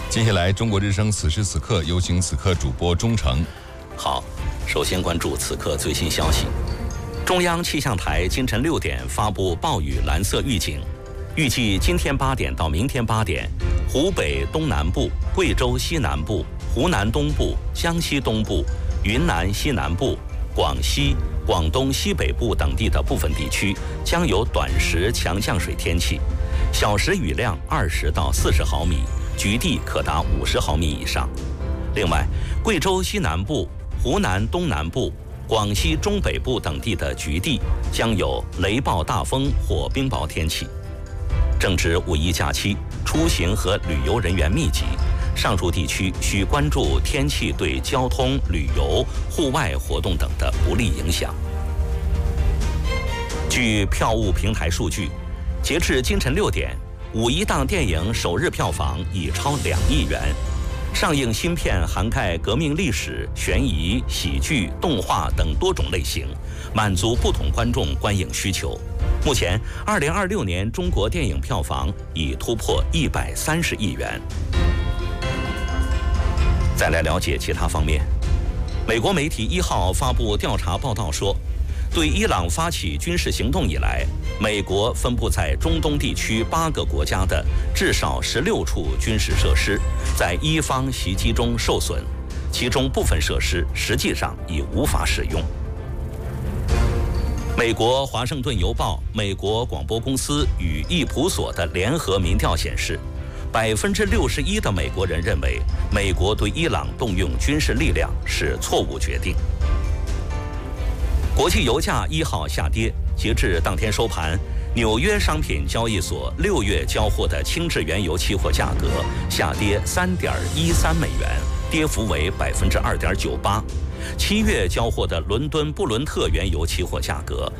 接下来，中国之声此时此刻有请此刻主播钟诚。 好，首先关注此刻最新消息。中央气象台今晨6点发布暴雨蓝色预警，预计今天8点到明天8点，湖北东南部、贵州西南部、湖南东部、江西东部、云南西南部、广西、广东西北部等地的部分地区将有短时强降水天气，小时雨量20到40毫米，局地可达50毫米以上。另外，贵州西南部、湖南东南部、广西中北部等地的局地将有雷暴大风或冰雹天气。正值五一假期，出行和旅游人员密集，上述地区需关注天气对交通、旅游、户外活动等的不利影响。据票务平台数据，截至今晨6点，五一档电影首日票房已超2亿元。上映新片涵盖革命历史、悬疑、喜剧、动画等多种类型，满足不同观众观影需求。目前，2026年中国电影票房已突破130亿元。再来了解其他方面，美国媒体1号发布调查报道说，对伊朗发起军事行动以来，美国分布在中东地区8个国家的至少16处军事设施在伊方袭击中受损，其中部分设施实际上已无法使用。美国《华盛顿邮报》、美国广播公司与易普所的联合民调显示，61%的美国人认为美国对伊朗动用军事力量是错误决定。国际油价1号下跌，截至当天收盘，纽约商品交易所6月交货的轻质原油期货价格下跌3.13美元，跌幅为2.98%。7月交货的伦敦布伦特原油期货价格